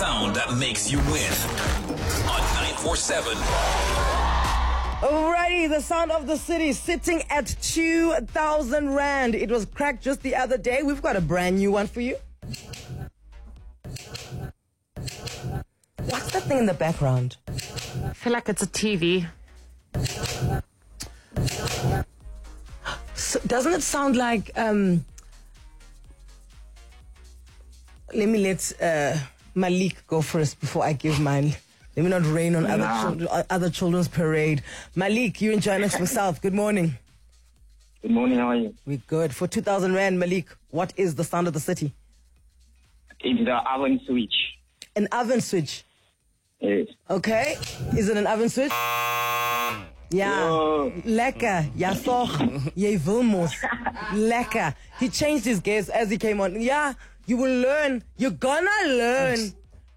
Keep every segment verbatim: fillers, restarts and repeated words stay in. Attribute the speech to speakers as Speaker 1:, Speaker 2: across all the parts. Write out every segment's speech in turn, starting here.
Speaker 1: sound that makes you win on nine four seven.
Speaker 2: Alrighty, the sound of the city sitting at two thousand rand. It was cracked just the other day. We've got a brand new one for you. What's that thing in the background?
Speaker 3: I feel like it's a T V.
Speaker 2: So, doesn't it sound like... Um, let me let uh, Malik go first before I give mine. Let me not rain on other, children, other children's parade. Malik, you and Johannesburg South. Good morning.
Speaker 4: Good morning, how are you?
Speaker 2: We're good. For two thousand rand, Malik, what is the sound of the city?
Speaker 4: It's the oven switch.
Speaker 2: An oven switch.
Speaker 4: Yes.
Speaker 2: Okay. Is it an oven switch? Yeah.
Speaker 4: Whoa.
Speaker 2: Lekker. Ja, toch. Jy wil mos. Lekker. He changed his guess as he came on. Yeah, you will learn. You're gonna learn.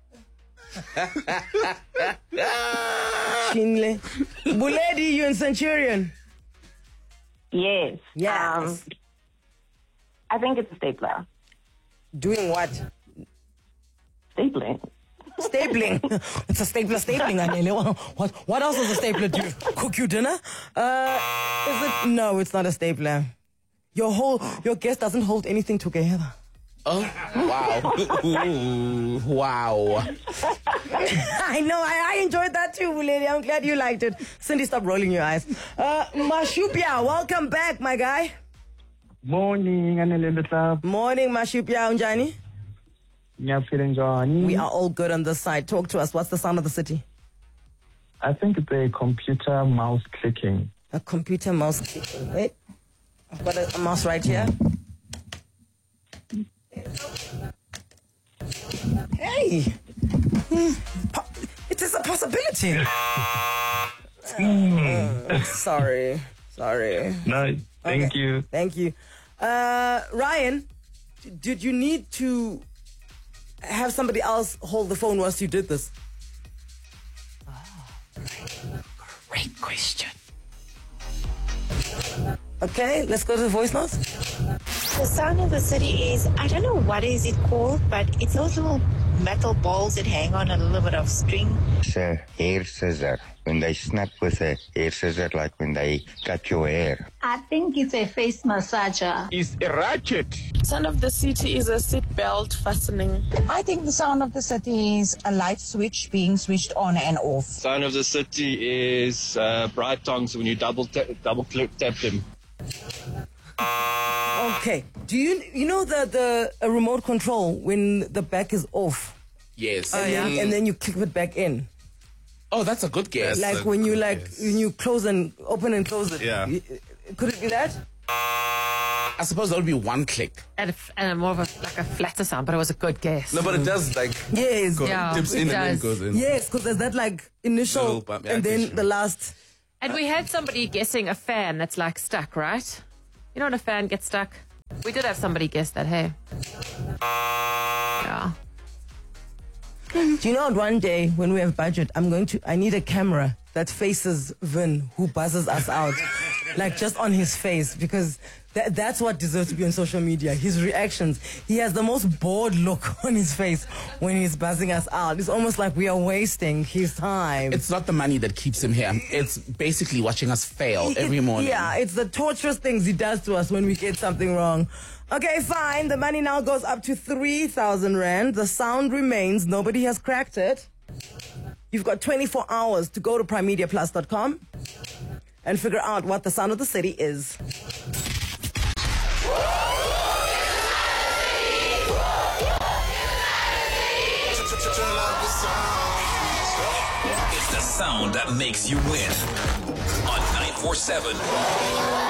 Speaker 2: Chinle. Buledi, you in Centurion?
Speaker 5: Yes.
Speaker 2: Yes.
Speaker 5: Um, I think it's a stapler.
Speaker 2: Doing what?
Speaker 5: Stapling.
Speaker 2: Stapling. It's a stapler stapling, Anele. What, what else does a stapler do? Cook you dinner? Uh, is it? No, it's not a stapler. Your whole, your guest doesn't hold anything together.
Speaker 6: Oh, wow. Ooh, wow.
Speaker 2: I know, I, I enjoyed that too, lady. I'm glad you liked it. Cindy, stop rolling your eyes. Uh, Mashupia, welcome back, my guy.
Speaker 4: Morning, Anelisa.
Speaker 2: Morning, Mashupia Unjani.
Speaker 4: Yeah, feeling Johnny.
Speaker 2: We are all good on this side. Talk to us. What's the sound of the city?
Speaker 4: I think it's a computer mouse clicking.
Speaker 2: A computer mouse clicking. Wait, I've got a, a mouse right here. Hey, hmm. Po- it is a possibility.
Speaker 4: Mm.
Speaker 2: Uh, sorry, sorry.
Speaker 4: No, thank
Speaker 2: Okay.
Speaker 4: you.
Speaker 2: Thank you. Uh, Ryan, d- did you need to have somebody else hold the phone whilst you did this?
Speaker 6: Oh, great question.
Speaker 2: Okay, let's go to the voice notes.
Speaker 7: The sound of the city is, I don't know what is it called, but it's those little metal balls that hang on a little bit of string.
Speaker 8: It's a hair scissor. When they snap with a hair scissor, like when they cut your hair.
Speaker 9: I think it's a face massager.
Speaker 4: It's a ratchet.
Speaker 10: Sound of the city is a seat belt fastening.
Speaker 11: I think the sound of the city is a light switch being switched on and off.
Speaker 12: Sound of the city is uh, bright tongues when you double ta- double click tap them.
Speaker 2: Okay. Do you you know the the uh, remote control when the back is off?
Speaker 6: Yes.
Speaker 2: And, then, and then you click it back in.
Speaker 6: Oh, that's a good guess.
Speaker 2: Like when you like
Speaker 13: guess.
Speaker 2: when you close and open and close it.
Speaker 13: Yeah.
Speaker 2: Y- Could it be that?
Speaker 6: I suppose that would be one click.
Speaker 3: And, a, and more of a, like a flatter sound, but it was a good guess.
Speaker 13: No, but it does like
Speaker 2: Yes.
Speaker 13: go,
Speaker 3: Yeah,
Speaker 13: dips
Speaker 3: it
Speaker 13: in and then
Speaker 3: does.
Speaker 13: goes in.
Speaker 2: Yes, because there's that like initial
Speaker 13: Little bump, yeah,
Speaker 2: and
Speaker 13: I
Speaker 2: then
Speaker 13: guess
Speaker 2: the
Speaker 13: you're
Speaker 2: last.
Speaker 3: And we had somebody guessing a fan that's like stuck, right? You know when a fan gets stuck? We did have somebody guess that, hey. Yeah.
Speaker 2: Do you know what, one day when we have budget, I'm going to, I need a camera that faces Vin, who buzzes us out. Like just on his face, because that, that's what deserves to be on social media. His reactions. He has the most bored look on his face when he's buzzing us out. It's almost like we are wasting his time.
Speaker 6: It's not the money that keeps him here. It's basically watching us fail
Speaker 2: It-
Speaker 6: every morning.
Speaker 2: Yeah, it's the torturous things he does to us when we get something wrong. Okay, fine. The money now goes up to three thousand rand. The sound remains. Nobody has cracked it. You've got twenty-four hours to go to prime media plus dot com and figure out what the sound of the city is.
Speaker 1: It's the sound that makes you win on nine four seven.